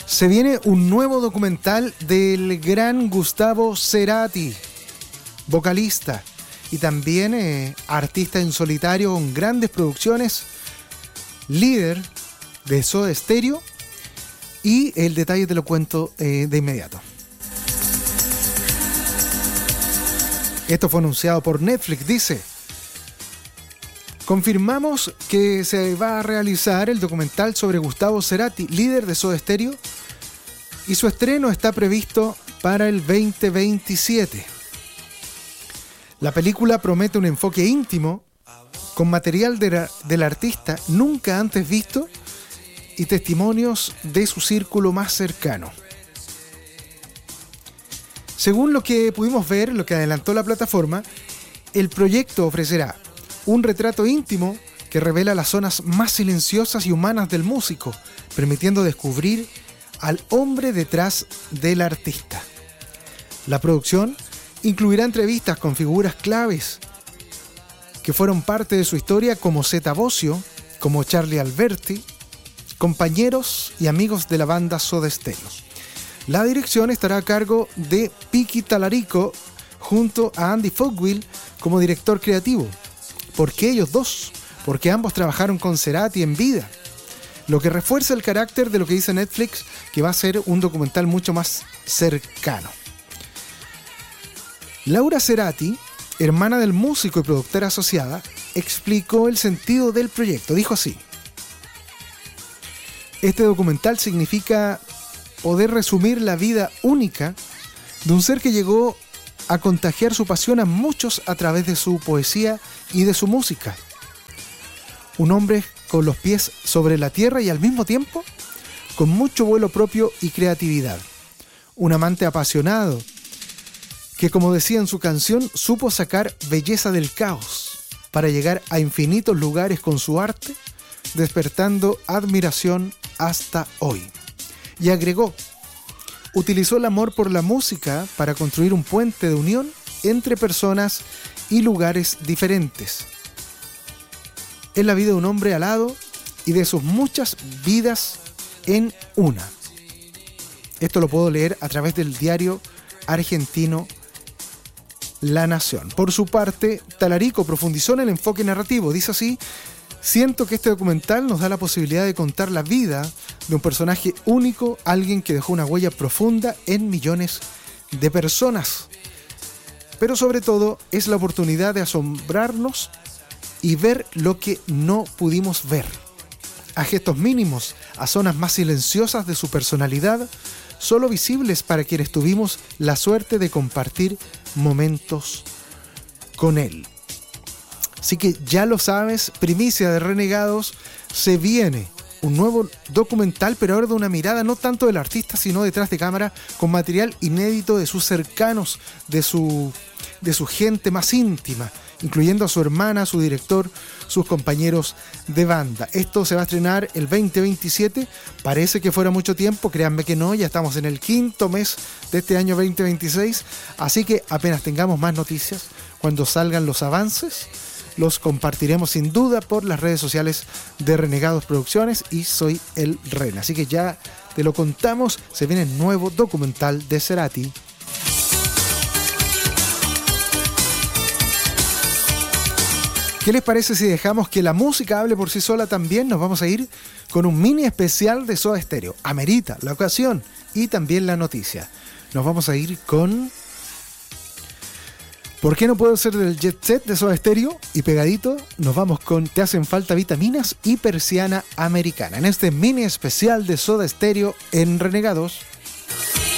Se viene un nuevo documental del gran Gustavo Cerati, vocalista y también artista en solitario con grandes producciones, líder de Soda Stereo, y el detalle te lo cuento de inmediato. Esto fue anunciado por Netflix, dice: confirmamos que se va a realizar el documental sobre Gustavo Cerati, líder de Soda Stereo, y su estreno está previsto para el 2027. La película promete un enfoque íntimo, con material del artista nunca antes visto y testimonios de su círculo más cercano. Según lo que pudimos ver, lo que adelantó la plataforma, el proyecto ofrecerá un retrato íntimo que revela las zonas más silenciosas y humanas del músico, permitiendo descubrir al hombre detrás del artista. La producción incluirá entrevistas con figuras claves que fueron parte de su historia, como Zeta Bosio, como Charlie Alberti, compañeros y amigos de la banda Soda Stereo. La dirección estará a cargo de Piki Talarico junto a Andy Fogwill como director creativo. ¿Por qué ellos dos? Porque ambos trabajaron con Cerati en vida, lo que refuerza el carácter de lo que dice Netflix, que va a ser un documental mucho más cercano. Laura Cerati, hermana del músico y productora asociada, explicó el sentido del proyecto. Dijo así: este documental significa poder resumir la vida única de un ser que llegó a contagiar su pasión a muchos a través de su poesía y de su música. Un hombre con los pies sobre la tierra y al mismo tiempo con mucho vuelo propio y creatividad. Un amante apasionado que, como decía en su canción, supo sacar belleza del caos para llegar a infinitos lugares con su arte, despertando admiración hasta hoy. Y agregó: utilizó el amor por la música para construir un puente de unión entre personas y lugares diferentes. Es la vida de un hombre alado y de sus muchas vidas en una. Esto lo puedo leer a través del diario argentino La Nación. Por su parte, Talarico profundizó en el enfoque narrativo. Dice así: siento que este documental nos da la posibilidad de contar la vida de un personaje único, alguien que dejó una huella profunda en millones de personas. Pero sobre todo es la oportunidad de asombrarnos y ver lo que no pudimos ver. A gestos mínimos, a zonas más silenciosas de su personalidad, solo visibles para quienes tuvimos la suerte de compartir momentos con él. Así que ya lo sabes, primicia de Renegados, se viene un nuevo documental, pero ahora de una mirada no tanto del artista, sino detrás de cámara, con material inédito de sus cercanos, de su gente más íntima, incluyendo a su hermana, su director, sus compañeros de banda. Esto se va a estrenar el 2027, parece que fuera mucho tiempo, créanme que no, ya estamos en el 5º mes de este año 2026, así que apenas tengamos más noticias, cuando salgan los avances, los compartiremos sin duda por las redes sociales de Renegados Producciones y Soy el Ren. Así que ya te lo contamos, se viene el nuevo documental de Cerati. ¿Qué les parece si dejamos que la música hable por sí sola también? Nos vamos a ir con un mini especial de Soda Stereo. Amerita la ocasión y también la noticia. Nos vamos a ir con ¿Por qué no puedo ser del Jet Set de Soda Stereo? Y pegadito nos vamos con Te hacen falta vitaminas y Persiana Americana. En este mini especial de Soda Stereo en Renegados.